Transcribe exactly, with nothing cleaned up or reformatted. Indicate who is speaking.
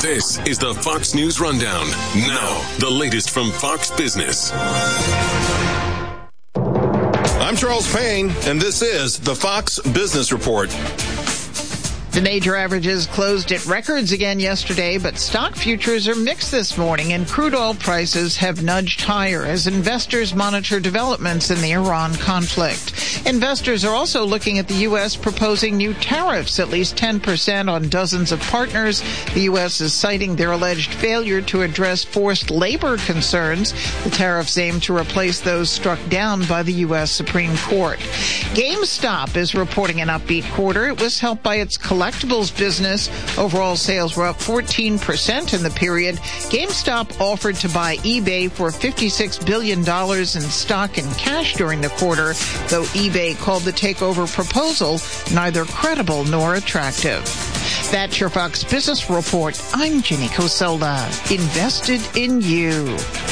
Speaker 1: This is the Fox News Rundown. Now, the latest from Fox Business.
Speaker 2: I'm Charles Payne, and this is the Fox Business Report.
Speaker 3: The major averages closed at records again yesterday, but stock futures are mixed this morning, and crude oil prices have nudged higher as investors monitor developments in the Iran conflict. Investors are also looking at the U S proposing new tariffs, at least ten percent on dozens of partners. The U S is citing their alleged failure to address forced labor concerns. The tariffs aim to replace those struck down by the U S Supreme Court. GameStop is reporting an upbeat quarter. It was helped by its collectibles business. Overall sales were up fourteen percent in the period. GameStop offered to buy eBay for fifty-six billion dollars in stock and cash during the quarter, though eBay called the takeover proposal neither credible nor attractive. That's your Fox Business Report. I'm Ginny Coselda. Invested in you.